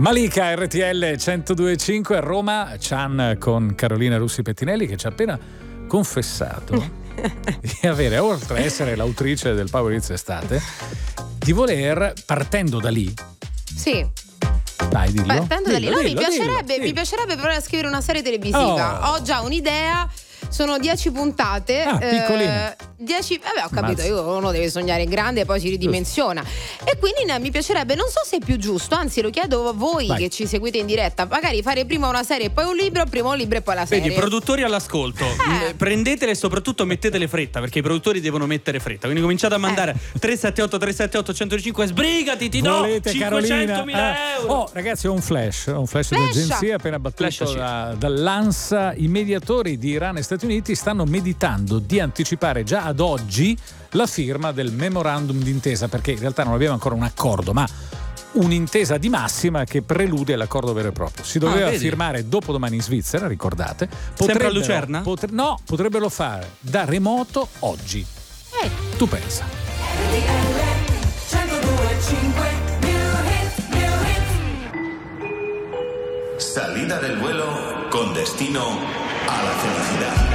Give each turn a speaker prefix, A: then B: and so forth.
A: Malika, RTL 102.5 a Roma. Chan con Carolina Russi Pettinelli, che ci ha appena confessato di avere, oltre a essere l'autrice del Power Hits Estate, di voler, partendo da lì.
B: Sì.
A: Dai, dillo.
B: Partendo da lì. No,
A: Dillo.
B: Mi piacerebbe provare a scrivere una serie televisiva. Ho già un'idea. Sono 10 puntate.
A: Piccoline.
B: 10. Vabbè, ho capito. Uno deve sognare in grande e poi si ridimensiona. E quindi mi piacerebbe, non so se è più giusto, anzi lo chiedo a voi che ci seguite in diretta, magari fare prima una serie e poi un libro, prima un libro e poi la serie.
C: Vedi, produttori all'ascolto, prendetele e soprattorosoprattutto mettetele fretta, perché i produttori devono mettere fretta. Quindi cominciate a mandare 378 105, sbrigati, ti do 500.000 euro.
A: Oh, ragazzi, ho un flash di agenzia appena battuto dall'ANSA. I mediatori di Iran e Stati Uniti stanno meditando di anticipare già ad oggi la firma del memorandum d'intesa, perché in realtà non abbiamo ancora un accordo, ma un'intesa di massima che prelude all'accordo vero e proprio. Si doveva firmare dopodomani in Svizzera, ricordate?
C: Sempre a Lucerna?
A: Potrebbero fare da remoto oggi. Tu pensa.
D: Salida del vuelo con destino a la felicidad.